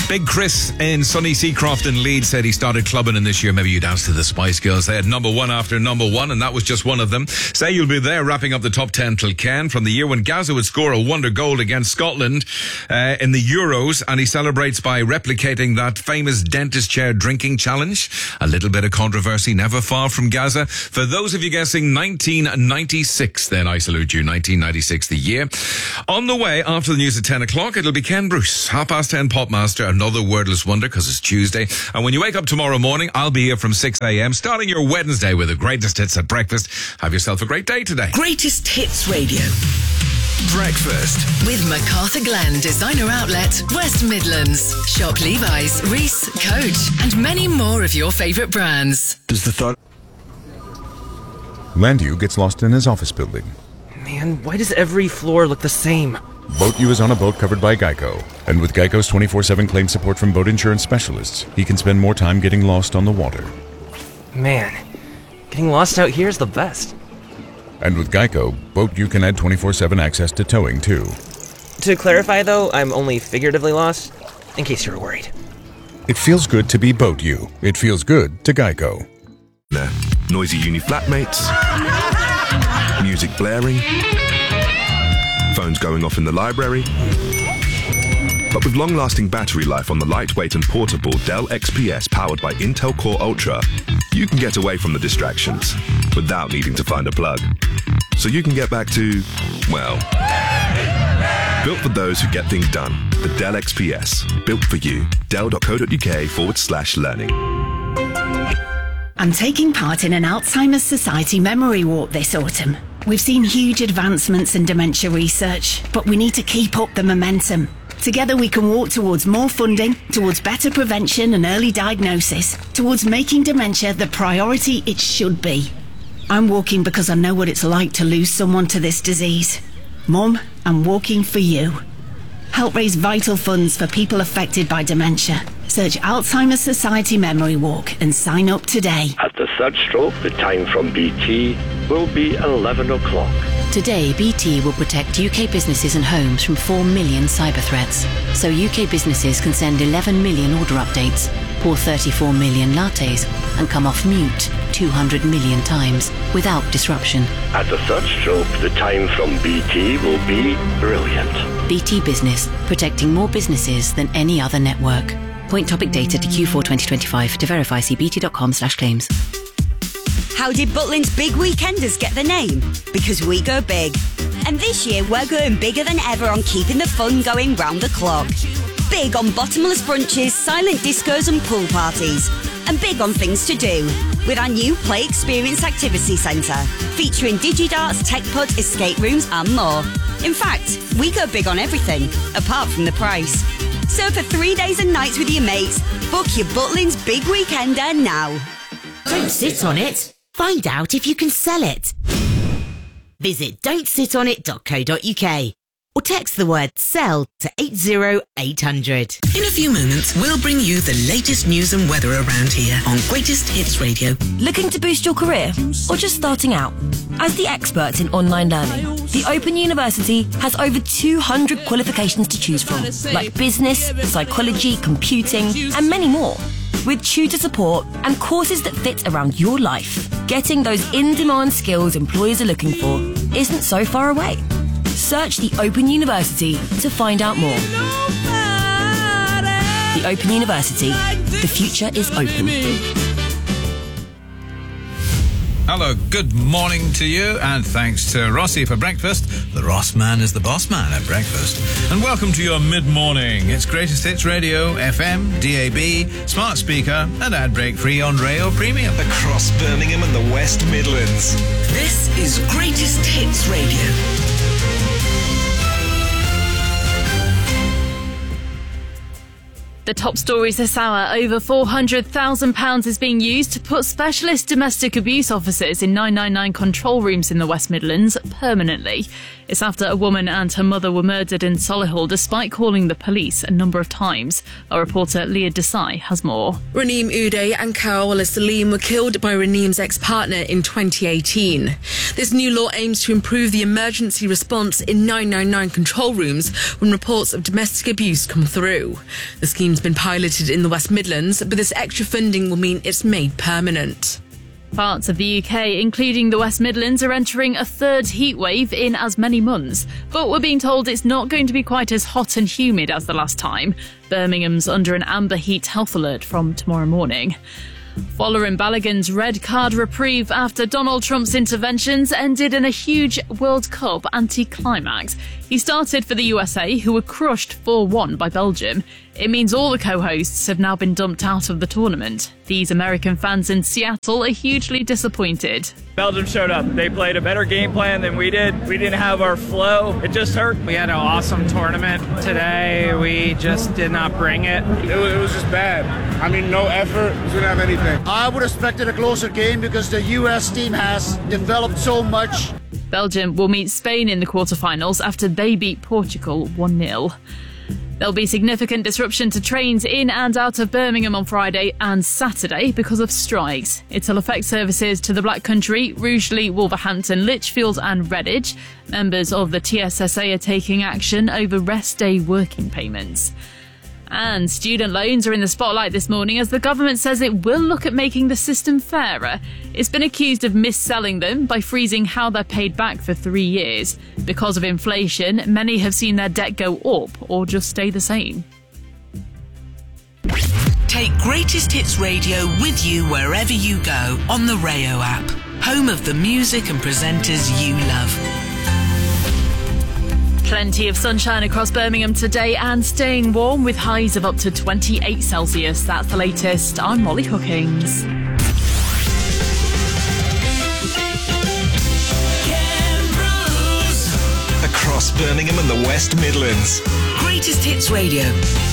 Big Chris in sunny Seacroft in Leeds said he started clubbing in this year. Maybe you danced to the Spice Girls. They had number one after number one, and that was just one of them. Say you'll be there wrapping up the top 10 till Ken from the year when Gaza would score a wonder goal against Scotland in the Euros, and he celebrates by replicating that famous dentist chair drinking challenge. A little bit of controversy, never far from Gaza. For those of you guessing 1996, then I salute you. 1996, the year. On the way, after the news at 10 o'clock, it'll be Ken Bruce, 10:30 Popmaster, another wordless wonder because it's Tuesday. And when you wake up tomorrow morning, I'll be here from 6 a.m, starting your Wednesday with the greatest hits at breakfast. Have yourself a great day today. Greatest Hits Radio. Breakfast With MacArthur Glen Designer Outlet, West Midlands. Shop Levi's, Reese, Coach, and many more of your favourite brands. Does the thought... Landu gets lost in his office building. Man, why does every floor look the same? Boat U is on a boat covered by Geico. And with Geico's 24/7 claim support from boat insurance specialists, he can spend more time getting lost on the water. Man, getting lost out here is the best. And with Geico, Boat U can add 24/7 access to towing, too. To clarify, though, I'm only figuratively lost, in case you were worried. It feels good to be Boat U. It feels good to Geico. Noisy uni flatmates, music blaring, phones going off in the library. But with long-lasting battery life on the lightweight and portable Dell XPS powered by Intel Core Ultra, you can get away from the distractions without needing to find a plug. So you can get back to, well, built for those who get things done. The Dell XPS, built for you. Dell.co.uk/learning. I'm taking part in an Alzheimer's Society memory walk this autumn. We've seen huge advancements in dementia research, but we need to keep up the momentum. Together we can walk towards more funding, towards better prevention and early diagnosis, towards making dementia the priority it should be. I'm walking because I know what it's like to lose someone to this disease. Mum, I'm walking for you. Help raise vital funds for people affected by dementia. Search Alzheimer's Society Memory Walk and sign up today. At the third stroke, the time from BT will be 11 o'clock. Today, BT will protect UK businesses and homes from 4 million cyber threats. So UK businesses can send 11 million order updates, pour 34 million lattes, and come off mute 200 million times without disruption. At the third stroke, the time from BT will be brilliant. BT Business, protecting more businesses than any other network. Point topic data to Q4 2025. To verify, see bt.com/claims. How did Butlins Big Weekenders get the name? Because we go big. And this year we're going bigger than ever on keeping the fun going round the clock. Big on bottomless brunches, silent discos and pool parties. And big on things to do. With our new Play Experience Activity Centre, featuring DigiDarts, TechPod, escape rooms and more. In fact, we go big on everything, apart from the price. So for 3 days and nights with your mates, book your Butlins Big Weekender now. Don't sit on it. Find out if you can sell it. Visit don'tsitonit.co.uk or text the word SELL to 80800. In a few moments, we'll bring you the latest news and weather around here on Greatest Hits Radio. Looking to boost your career or just starting out? As the expert in online learning, the Open University has over 200 qualifications to choose from, like business, psychology, computing, and many more. With tutor support and courses that fit around your life, getting those in-demand skills employers are looking for isn't so far away. Search the Open University to find out more. The Open University. The future is open. Hello, good morning to you, and thanks to Rossi for breakfast. The Ross man is the boss man at breakfast. And welcome to your mid-morning. It's Greatest Hits Radio, FM, DAB, smart speaker, and ad break free on Rail Premium. Across Birmingham and the West Midlands. This is Greatest Hits Radio. The top stories this hour: over £400,000 is being used to put specialist domestic abuse officers in 999 control rooms in the West Midlands permanently. It's after a woman and her mother were murdered in Solihull despite calling the police a number of times. Our reporter Leah Desai has more. Raneem Uday and Karawala Salim were killed by Raneem's ex-partner in 2018. This new law aims to improve the emergency response in 999 control rooms when reports of domestic abuse come through. The scheme's been piloted in the West Midlands, but this extra funding will mean it's made permanent. Parts of the UK, including the West Midlands, are entering a third heatwave in as many months. But we're being told it's not going to be quite as hot and humid as the last time. Birmingham's under an amber heat health alert from tomorrow morning. Folarin Balogun's red card reprieve after Donald Trump's interventions ended in a huge World Cup anti-climax. He started for the USA, who were crushed 4-1 by Belgium. It means all the co-hosts have now been dumped out of the tournament. These American fans in Seattle are hugely disappointed. Belgium showed up. They played a better game plan than we did. We didn't have our flow. It just hurt. We had an awesome tournament today. We just did not bring it. It was just bad. I mean, no effort. We didn't have anything. I would have expected a closer game because the US team has developed so much. Belgium will meet Spain in the quarterfinals after they beat Portugal 1-0. There'll be significant disruption to trains in and out of Birmingham on Friday and Saturday because of strikes. It'll affect services to the Black Country, Rugeley, Wolverhampton, Lichfield and Redditch. Members of the TSSA are taking action over rest day working payments. And student loans are in the spotlight this morning as the government says it will look at making the system fairer. It's been accused of mis-selling them by freezing how they're paid back for 3 years. Because of inflation, many have seen their debt go up or just stay the same. Take Greatest Hits Radio with you wherever you go on the Rayo app, home of the music and presenters you love. Plenty of sunshine across Birmingham today and staying warm with highs of up to 28 Celsius. That's the latest. I'm Molly Hookings. Across Birmingham and the West Midlands. Greatest Hits Radio.